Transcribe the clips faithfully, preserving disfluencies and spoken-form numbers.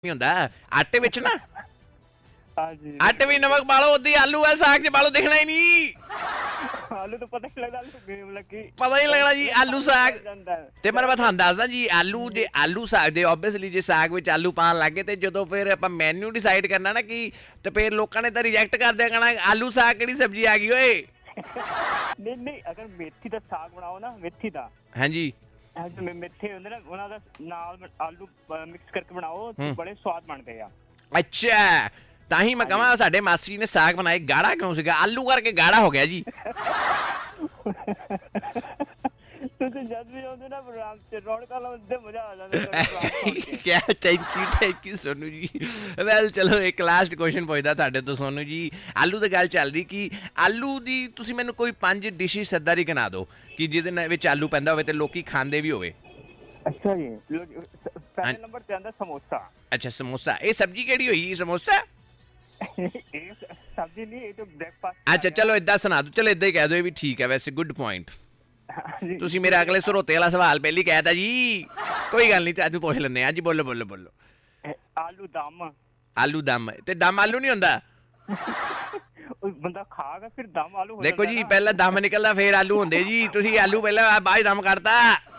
नहीं होता आटे विच ना हाँ जी आटे में नमक पालो ओदी आलू है साग च पालो दिखना ही नहीं आलू तो पता ही लगता आलू गेम लगी पता ही लगना जी आलू साग ਜਾਂਦਾ ਤੇ ਮੈਂ ਤੁਹਾਨੂੰ ਦੱਸਦਾ ਜੀ ਆਲੂ ਜੇ ਆਲੂ ਸਾਗ ਦੇ ਆਬਵੀਅਸਲੀ ਜੇ ਸਾਗ ਵਿੱਚ ਆਲੂ ਪਾਣ ਲੱਗੇ ਤੇ ਜਦੋਂ ਫਿਰ ਆਪਾਂ ਮੈਨੂ ਡਿਸਾਈਡ ਕਰਨਾ ਨਾ ਕਿ ਤੇ ਫਿਰ ਲੋਕਾਂ ਨੇ ਤਾਂ ਰਿਜੈਕਟ ਕਰ ਦਿਆ ਕਹਣਾ ਆਲੂ ਸਾਗ ਕਿਹੜੀ ਸਬਜ਼ੀ ਆ ਗਈ ਓਏ ਨਹੀਂ ਨਹੀਂ ਅਗਰ ਮੇਥੀ ਦਾ ਸਾਗ ਬਣਾਓ ਨਾ ਮੇਥੀ ਦਾ ਹਾਂਜੀ ਜਿਵੇਂ ਮੇਥੇ ਹੁੰਦੇ ਨਾ ਉਹਨਾਂ ਦਾ ਨਾਲ ਆਲੂ ਮਿਕਸ ਕਰਕੇ ਬਣਾਓ ਤੇ ਬੜੇ ਸਵਾਦ ਬਣਦੇ ਆ ਅੱਛਾ ਤਾਂ ਹੀ ਮੈਂ ਕਹਾਂ ਸਾਡੇ ਮਾਸੀ ਨੇ ਸਾਗ ਬਣਾਏ ਗਾੜਾ ਕਿਉਂ ਸੀਗਾ ਆਲੂ ਕਰਕੇ ਗਾੜਾ ਹੋ ਗਿਆ ਜੀ ਤੁਸੀਂ ਜਦ ਵੀ ਆਉਂਦੇ ਨਾ ਪ੍ਰੋਗਰਾਮ ਤੇ ਰੌਣਕਾਂ ਲਾਉਂਦੇ ਮਜ਼ਾ ਆ ਜਾਂਦਾ ਕਿਆ thank you thank you Sonu ਜੀ ਵੈਲ ਚਲੋ ਇੱਕ ਲਾਸਟ ਕੁਐਸਚਨ ਪੁੱਛਦਾ ਤੁਹਾਡੇ ਤੋਂ ਸੋਨੂ ਜੀ ਆਲੂ ਦੀ ਗੱਲ ਚੱਲ ਰਹੀ ਕਿ ਆਲੂ ਦੀ ਤੁਸੀਂ ਮੈਨੂੰ ਕੋਈ ਪੰਜ ਡਿਸ਼ਿਸ ਏਦਾਂ ਦੀ ਗਿਣਾ ਦਿਓ ਕਿ ਜਿਹਦੇ ਵਿੱਚ ਆਲੂ ਪੈਂਦਾ ਹੋਵੇ ਤੇ ਲੋਕੀ ਖਾਂਦੇ ਵੀ ਹੋਵੇ ਅੱਛਾ ਜੀ ਪਹਿਲੇ ਨੰਬਰ ਤੇ ਆਂਦਾ ਸਮੋਸਾ ਅੱਛਾ ਸਮੋਸਾ ਇਹ ਸਬਜ਼ੀ ਕਿਹੜੀ ਹੋਈ ਸਮੋਸਾ ਇਹ ਸਬਜ਼ੀ ਨਹੀਂ ਇਹ ਤਾਂ ਬ੍ਰੇਕਫਾਸਟ ਅੱਛਾ ਚਲੋ ਏਦਾਂ ਸੁਣਾ ਦਿਓ ਚਲੋ ਏਦਾਂ ਹੀ ਕਹਿ ਦਿਓ ਇਹ ਵੀ ਠੀਕ ਹੈ ਵੈਸੇ ਗੁੱਡ ਪੁਆਇੰਟ ਤੁਸੀਂ ਮੇਰਾ ਅਗਲੇ ਸਰੋਤੇ ਵਾਲਾ ਸਵਾਲ ਪਹਿਲੀ ਕਹਿਤਾ ਜੀ ਕੋਈ ਗੱਲ ਨਹੀਂ ਤੁਹਾਨੂੰ ਪੁੱਛ ਲੈਂਦੇ ਆ ਜੀ ਬੋਲੋ ਬੋਲੋ ਬੋਲੋ ਆਲੂ ਦਮ ਆਲੂ ਦਮ ਤੇ ਦਮ ਆਲੂ ਨਹੀਂ ਹੁੰਦਾ ਬੰਦਾ ਖਾਗਾ ਫਿਰ ਦਮ ਆਲੂ ਹੋ ਦੇਖੋ ਜੀ ਪਹਿਲਾਂ ਦਮ ਨਿਕਲਦਾ ਫੇਰ ਆਲੂ ਹੁੰਦੇ ਜੀ ਤੁਸੀਂ ਆਲੂ ਪਹਿਲਾਂ ਬਾਅਦ ਦਮ ਕਰਤਾ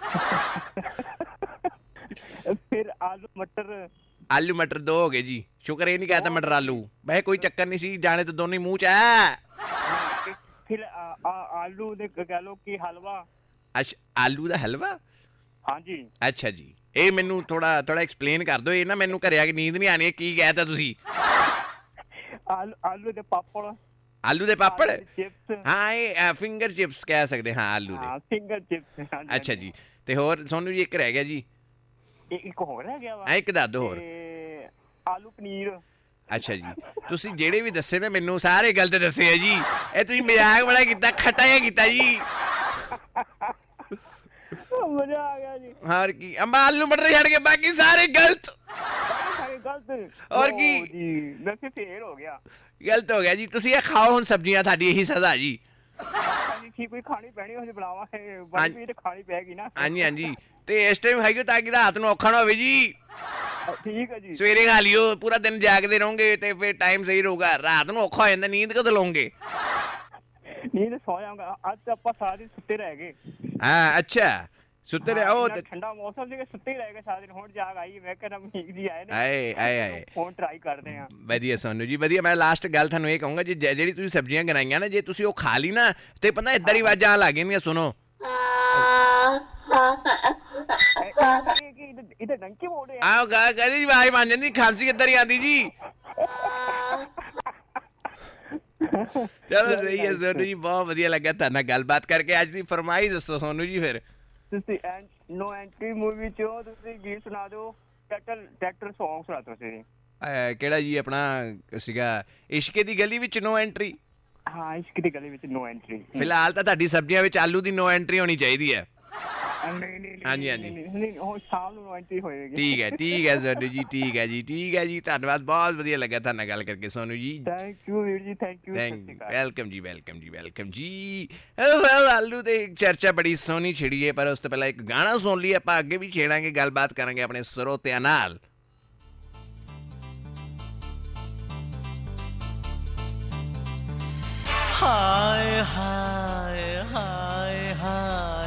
ਫਿਰ ਆਲੂ ਮਟਰ ਆਲੂ ਮਟਰ ਦੋ ਹੋ ਗਏ ਜੀ ਸ਼ੁਕਰ ਇਹ ਨਹੀਂ ਕਹਤਾ ਮਟਰ ਆਲੂ ਵੈਸੇ ਕੋਈ ਚੱਕਰ ਨਹੀਂ ਸੀ ਜਾਣੇ ਤਾਂ ਦੋਨੋਂ ਹੀ ਮੂੰਹ ਚ ਹੈ ਫਿਰ ਆਲੂ ਦੇ ਕਹਿ ਲੋ ਕਿ ਹਲਵਾ ਅੱਛਾ ਆਲੂ ਦਾ ਹਲਵਾ ਹਾਂਜੀ ਅੱਛਾ ਜੀ ਇਹ ਮੈਨੂੰ ਥੋੜਾ ਥੋੜਾ ਐਕਸਪਲੇਨ ਕਰ ਦਿਓ ਇਹ ਨਾ ਮੈਨੂੰ ਘਰੇ ਆ ਕੇ ਨੀਂਦ ਨਹੀਂ ਆਣੀ ਕੀ ਕਹਿਤਾ ਤੁਸੀਂ ਆਲੂ ਆਲੂ ਦੇ ਪਾਪੜ ਆਲੂ ਦੇ ਪਾਪੜ ਚਿਪਸ ਹਾਂ ਇਹ ਫਿੰਗਰ ਚਿਪਸ ਕਹਿ ਸਕਦੇ ਹਾਂ ਆਲੂ ਦੇ ਹਾਂ ਫਿੰਗਰ ਚਿਪਸ ਅੱਛਾ ਜੀ ਤੇ ਹੋਰ ਸੋਨੂੰ ਜੀ ਇੱਕ ਰਹਿ ਗਿਆ ਜੀ ਇੱਕ ਹੋਰ ਰਹਿ ਗਿਆ ਵਾ ਇੱਕ ਦੱਸ ਦਿਓ ਹੋਰ ਆਲੂ ਪਨੀਰ ਅੱਛਾ ਜੀ ਤੁਸੀਂ ਜਿਹੜੇ ਵੀ ਦੱਸੇ ਨੇ ਮੈਨੂੰ ਸਾਰੇ ਗਲਤ ਦੱਸੇ ਆ ਜੀ ਇਹ ਤੁਸੀਂ ਮਜ਼ਾਕ ਬੜਾ ਕੀਤਾ ਖੱਟਾ ਜਿਹਾ ਕੀਤਾ ਜੀ ਮਜ਼ਾ ਆ ਗਿਆ ਜੀ ਹੋਰ ਕੀ ਅੰਬਾ ਆਲੂ ਮਟਰ ਛੱਡ ਕੇ ਬਾਕੀ ਸਾਰੇ ਗਲਤ ਗਲਤ ਹੋਰ ਕੀ ਜੀ ਮੈਂ ਫੇਰ ਹੋ ਗਿਆ ਗਲਤ ਹੋ ਗਿਆ ਜੀ ਤੁਸੀਂ ਇਹ ਖਾਓ ਹੁਣ ਸਬਜ਼ੀਆਂ ਤੁਹਾਡੀ ਇਹੀ ਸਜ਼ਾ ਜੀ ਕੀ ਕੋਈ ਖਾਣੀ ਪੈਣੀ ਉਹ ਬਣਾਵਾਂਗੇ ਬਣੀ ਵੀ ਤੇ ਖਾਣੀ ਪੈਗੀ ਨਾ ਹਾਂਜੀ ਹਾਂਜੀ ਤੇ ਇਸ ਟਾਈਮ ਹੈਗੀ ਤਾਂ ਕਿ ਰਾਤ ਨੂੰ ਔਖਾ ਨਾ ਹੋਵੇ ਜੀ ਠੀਕ ਹੈ ਜੀ ਸਵੇਰੇ ਖਾ ਲਿਓ ਪੂਰਾ ਦਿਨ ਜਾਗਦੇ ਰਹੋਗੇ ਤੇ ਫਿਰ ਟਾਈਮ ਸਹੀ ਰਹੂਗਾ ਰਾਤ ਨੂੰ ਔਖਾ ਹੋ ਜਾਂਦਾ ਨੀਂਦ ਕਦੋਂ ਲਓਗੇ ਨੀਂਦ ਸੌ ਜਾਵਾਂਗਾ ਅੱਜ ਆਪਾਂ ਸਾਰਾ ਦਿਨ ਸੁੱਤੇ ਰਹਿ ਗਏ ਹਾਂ ਅੱਛਾ ਸੁੱਤੇ ਰਹੇ ਉਹ ਠੰਡਾ ਮੌਸਮ ਸੀ ਸੁੱਤੇ ਰਹਿ ਗਏ ਸਾਰਾ ਦਿਨ ਹੁਣ ਜਾਗ ਆਈ ਮੈਂ ਕਹਿੰਦਾ ਠੀਕ ਜੀ ਆਏ ਨੇ ਆਏ ਆਏ ਆਏ ਫੋਨ ਟਰਾਈ ਕਰਦੇ ਆ ਵਧੀਆ ਸੋਨੂ ਜੀ ਵਧੀਆ ਮੈਂ ਲਾਸਟ ਗੱਲ ਤੁਹਾਨੂੰ ਇਹ ਕਹੂੰਗਾ ਜੀ ਜਿਹੜੀ ਤੁਸੀਂ ਸਬਜ਼ੀਆਂ ਗਨਾਈਆਂ ਨਾ ਜੇ ਤੁਸੀਂ ਉਹ ਖਾ ਲਈ ਨਾ ਤੇ ਪਤਾ ਇੱਧਰ ਹੀ ਆਵਾਜ਼ਾਂ ਲੱਗ ਜਾਂਦੀਆਂ ਸੁਣੋ ਇਹਦੇ ਡੰਕੀ ਮੋੜੇ ਆਹ ਕਹਦੀ ਜੀ ਆਵਾਜ਼ ਬਣ ਜਾਂਦੀ ਖਾਂਸੀ ਇੱਧਰ ਹੀ ਆਉਂਦੀ ਜੀ ਚਲੋ ਸਹੀ ਹੈ ਸੋਨੂ ਜੀ ਬਹੁਤ ਵਧੀਆ ਲੱਗਾ ਤੁਹਾਡੇ ਨਾਲ ਗੱਲਬਾਤ ਕਰਕੇ ਅੱਜ ਦੀ ਫਰਮਾਇਸ਼ ਦੱਸੋ ਸੋਨੂ ਜੀ ਫਿਰ ਤੁਸੀਂ ਨੋ ਐਂਟਰੀ ਮੂਵੀ ਚੋਂ ਤੁਸੀਂ ਗੀਤ ਸੁਣਾ ਦਿਓ ਟੈਟਲ ਟੈਟਰ ਸੌਂਗ ਸੁਣਾ ਦਿਓ ਤੁਸੀਂ ਕਿਹੜਾ ਜੀ ਆਪਣਾ ਸੀਗਾ ਇਸ਼ਕੇ ਦੀ ਗਲੀ ਵਿੱਚ ਨੋ ਐਂਟਰੀ ਹਾਂ ਇਸ਼ਕ ਦੀ ਗਲੀ ਵਿੱਚ ਨੋ ਐਂਟਰੀ ਫਿਲਹਾਲ ਤਾਂ ਤੁਹਾਡੀ ਸਬਜ਼ੀਆਂ ਵਿੱਚ ਆਲੂ ਦੀ ਨੋ ਐਂਟਰੀ ਹੋਣੀ ਚਾਹੀਦੀ ਹੈ ਹਾਂਜੀ ਹਾਂਜੀ ਸ਼ਾਮ ਨੂੰ ਐਂਟਰੀ ਹੋਏਗੀ ਠੀਕ ਹੈ ਠੀਕ ਹੈ ਸੋਨੂ ਜੀ ਠੀਕ ਹੈ ਜੀ ਠੀਕ ਹੈ ਜੀ ਧੰਨਵਾਦ ਬਹੁਤ ਵਧੀਆ ਲੱਗਾ ਤੁਹਾਡੇ ਨਾਲ ਗੱਲ ਕਰਕੇ ਸੋਨੂ ਜੀ ਥੈਂਕ ਯੂ ਵੀਰ ਜੀ ਥੈਂਕ ਯੂ ਵੈਲਕਮ ਜੀ ਵੈਲਕਮ ਜੀ ਵੈਲਕਮ ਜੀ ਆਲੂ ਤੇ ਚਰਚਾ ਬੜੀ ਸੋਹਣੀ ਛਿੜੀ ਹੈ ਪਰ ਉਸ ਤੋਂ ਪਹਿਲਾਂ ਇੱਕ ਗਾਣਾ ਸੁਣ ਲਈ ਆਪਾਂ ਅੱਗੇ ਵੀ ਛੇੜਾਂਗੇ ਗੱਲਬਾਤ ਕਰਾਂਗੇ ਆਪਣੇ ਸਰੋਤਿਆਂ ਨਾਲ ਹਾਏ ਹਾਏ ਹਾਏ ਹਾਏ